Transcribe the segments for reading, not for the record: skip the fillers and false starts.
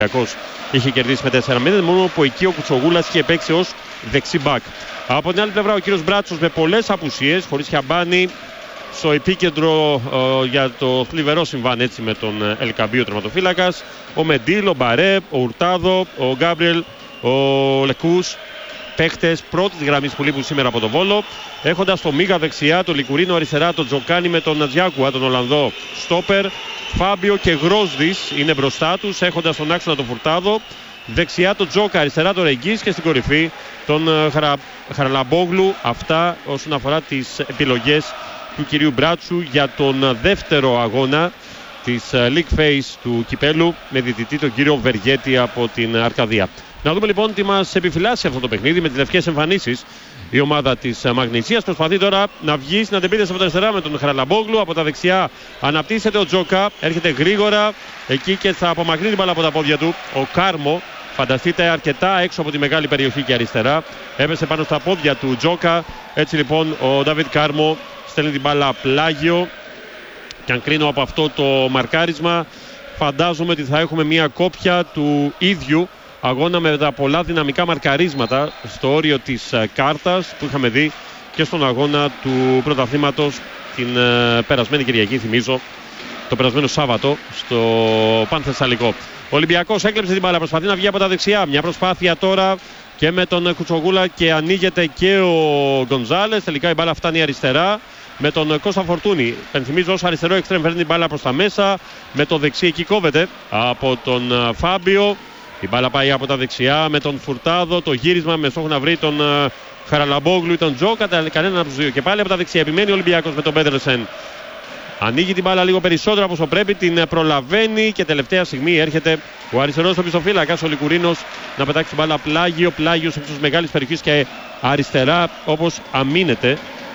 είχε κερδίσει με 4-0, μόνο που εκεί ο Κουτσογούλας είχε παίξει ως δεξί μπακ. Από την άλλη πλευρά ο κύριος Μπράτσος με πολλές απουσίες, χωρίς Χιαμπάνη στο επίκεντρο για το θλιβερό συμβάν έτσι με τον Ελκαμπή ο τερματοφύλακας, ο Μεντίλ, ο Μπαρέ, ο Ουρτάδο, ο Γκάμπριελ, ο Λεκούς, παίχτες πρώτης γραμμής που λείπουν σήμερα από τον Βόλο, έχοντας το Μίγα δεξιά, τον Λικουρίνο αριστερά, τον Τζοκάνι με τον Ατζιάκουα, τον Ολλανδό στόπερ, Φάμπιο και Γρόσδης είναι μπροστά τους, έχοντας τον άξονα τον Φουρτάδο, δεξιά τον Τζόκα, αριστερά τον Ρεγγίς και στην κορυφή τον Χαραλαμπόγλου. Αυτά όσον αφορά τις επιλογές του κυρίου Μπράτσου για τον δεύτερο αγώνα της League Phase του Κυπέλου με διαιτητή τον κύριο Βεργέτη από την Αρκαδία. Να δούμε λοιπόν τι μας επιφυλάσσει αυτό το παιχνίδι με τις λευκές εμφανίσεις. Η ομάδα της Μαγνησίας προσπαθεί τώρα να βγει στην αντεπίθεση από τα αριστερά με τον Χαραλαμπόγλου. Από τα δεξιά αναπτύσσεται ο Τζόκα, έρχεται γρήγορα εκεί και θα απομακρύνει την μπάλα από τα πόδια του ο Κάρμο. Φανταστείτε αρκετά έξω από τη μεγάλη περιοχή και αριστερά. Έπεσε πάνω στα πόδια του Τζόκα. Έτσι λοιπόν ο Νταβίτ Κάρμο στέλνει την μπάλα πλάγιο. Και αν κρίνω από αυτό το μαρκάρισμα, φαντάζομαι ότι θα έχουμε μια κόπια του ίδιου αγώνα με τα πολλά δυναμικά μαρκαρίσματα στο όριο της κάρτας που είχαμε δει και στον αγώνα του πρωταθλήματος την περασμένη Κυριακή, θυμίζω, το περασμένο Σάββατο στο Πανθεσσαλικό. Ο Ολυμπιακός έκλεψε την μπάλα, προσπαθεί να βγει από τα δεξιά. Μια προσπάθεια τώρα και με τον Κουτσογούλα και ανοίγεται και ο Γκονζάλες. Τελικά η μπάλα φτάνει αριστερά με τον Κώστα Φορτούνη. Πενθυμίζω ως αριστερό εξτρέμ φέρνει την μπάλα προς τα μέσα. Με το δεξί εκεί κόβεται από τον Φάμπιο. Η μπάλα πάει από τα δεξιά με τον Φουρτάδο. Το γύρισμα με στόχο να βρει τον Χαραλαμπόγλου ή τον Τζόκα. Κανένα από τους δύο. Και πάλι από τα δεξιά επιμένει ο Ολυμπιακός με τον Πέντερσεν. Ανοίγει την μπάλα λίγο περισσότερο από όσο πρέπει, την προλαβαίνει και τελευταία στιγμή έρχεται ο αριστερός οπισθοφύλακας, ο Λικουρίνος, να πετάξει την μπάλα πλάγιο, πλάγιος ύψος μεγάλης περιοχής και αριστερά όπως αμήνεται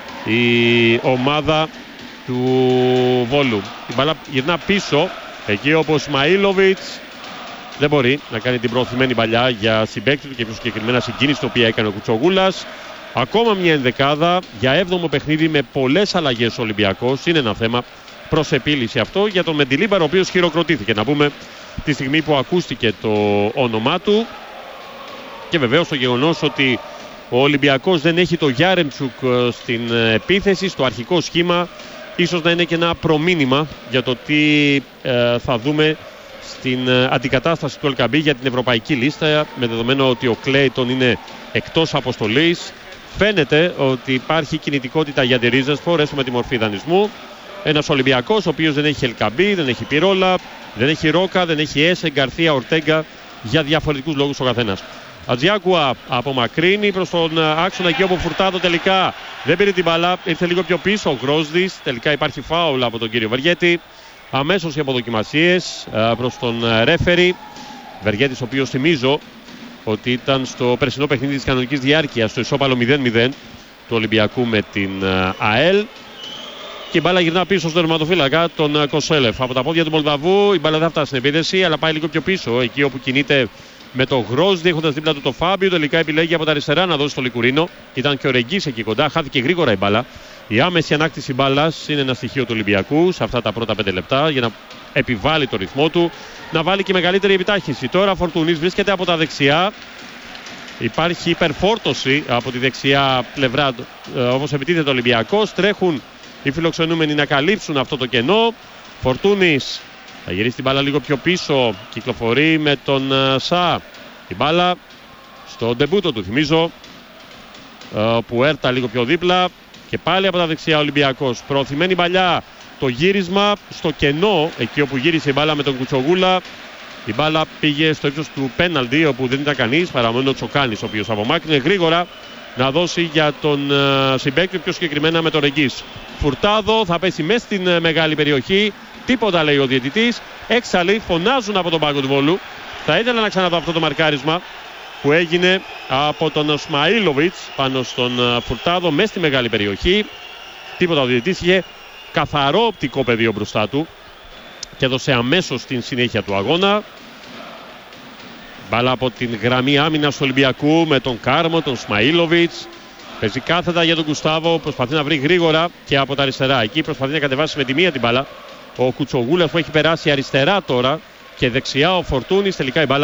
η ομάδα του Βόλου. Η μπάλα γυρνά πίσω, εκεί όπως Σμαΐλοβιτς δεν μπορεί να κάνει την προωθημένη παλιά για συμπαίκτη του και πιο συγκεκριμένα συγκίνηση το οποία έκανε ο Κουτσογούλας. Ακόμα μια ενδεκάδα για 7ο παιχνίδι με πολλές αλλαγές ο Ολυμπιακός. Είναι ένα θέμα προς επίλυση αυτό για τον Μεντιλίμπαρ, ο οποίος χειροκροτήθηκε. Να πούμε τη στιγμή που ακούστηκε το όνομά του. Και βεβαίως το γεγονός ότι ο Ολυμπιακός δεν έχει το Γιάρεμτσουκ στην επίθεση, στο αρχικό σχήμα, ίσως να είναι και ένα προμήνυμα για το τι θα δούμε στην αντικατάσταση του Ελκαμπή για την ευρωπαϊκή λίστα, με δεδομένο ότι ο Κλέιτον είναι εκτός αποστολής. Φαίνεται ότι υπάρχει κινητικότητα για τη Ρίζεσπορ, έστω με τη μορφή δανεισμού. Ένας Ολυμπιακός ο οποίος δεν έχει Ελκαμπή, δεν έχει Πυρόλα, δεν έχει Ρόκα, δεν έχει Έσε, Γκαρθία, Ορτέγκα, για διαφορετικούς λόγους ο καθένας. Ατζιάκουα απομακρύνει προς τον άξονα εκεί όπου Φουρτάδο τελικά δεν πήρε την μπαλά, ήρθε λίγο πιο πίσω ο Γκρόσδης. Τελικά υπάρχει φάουλ από τον κύριο Βεργέτη. Αμέσως οι αποδοκιμασίες προς τον ρέφερι. Βεργέτης, ο οποίος θυμίζω ότι ήταν στο περσινό παιχνίδι της κανονικής διάρκειας, στο ισόπαλο 0-0 του Ολυμπιακού με την ΑΕΛ. Και η μπάλα γυρνά πίσω στον τερματοφύλακα, τον Κοσέλεφ. Από τα πόδια του Μολδαβού η μπάλα δεν φτάσει στην επίδεση, αλλά πάει λίγο πιο πίσω, εκεί όπου κινείται με το Γρόσδη, έχοντας δίπλα του το Φάμπιο. Τελικά επιλέγει από τα αριστερά να δώσει στο Λικουρίνο. Ήταν και ο Ρεγγίς εκεί κοντά, χάθηκε γρήγορα η μπάλα. Η άμεση ανάκτηση μπάλας είναι ένα στοιχείο του Ολυμπιακού σε αυτά τα πρώτα 5 λεπτά για να επιβάλλει το ρυθμό του, να βάλει και μεγαλύτερη επιτάχυνση. Τώρα Φορτούνης βρίσκεται από τα δεξιά. Υπάρχει υπερφόρτωση από τη δεξιά πλευρά όπως επιτίθεται ο Ολυμπιακός. Τρέχουν οι φιλοξενούμενοι να καλύψουν αυτό το κενό. Φορτούνης θα γυρίσει την μπάλα λίγο πιο πίσω. Κυκλοφορεί με τον Σα. Η μπάλα στο ντεμπούτο του, θυμίζω, που έρτα λίγο πιο δίπλα. Και πάλι από τα δεξιά ο Ολυμπιακός. Προωθημένη παλιά. Το γύρισμα στο κενό, εκεί όπου γύρισε η μπάλα με τον Κουτσογούλα. Η μπάλα πήγε στο ύψος του πέναλτι, όπου δεν ήταν κανείς παρά μόνο ο Τσοκάνης, ο οποίος απομάκρυνε γρήγορα να δώσει για τον συμπαίκτη, πιο συγκεκριμένα με τον Ρεγγίς. Φουρτάδο θα πέσει μέσα στην μεγάλη περιοχή. Τίποτα, λέει ο διαιτητής. Έξαλλοι φωνάζουν από τον πάγκο του Βόλου. Θα ήθελα να ξαναδώ αυτό το μαρκάρισμα που έγινε από τον Σμαΐλοβιτς πάνω στον Φουρτάδο μέσα στη μεγάλη περιοχή. Τίποτα, ο διαιτητής είχε καθαρό οπτικό πεδίο μπροστά του και έδωσε αμέσως την συνέχεια του αγώνα. Μπάλα από την γραμμή άμυνας του Ολυμπιακού με τον Κάρμο, τον Σμαΐλοβιτς. Παίζει κάθετα για τον Γκουστάβο, προσπαθεί να βρει γρήγορα και από τα αριστερά. Εκεί προσπαθεί να κατεβάσει με τη μία την μπάλα ο Κουτσογούλας, που έχει περάσει αριστερά τώρα, και δεξιά ο Φορτούνης. Τελικά η μπάλα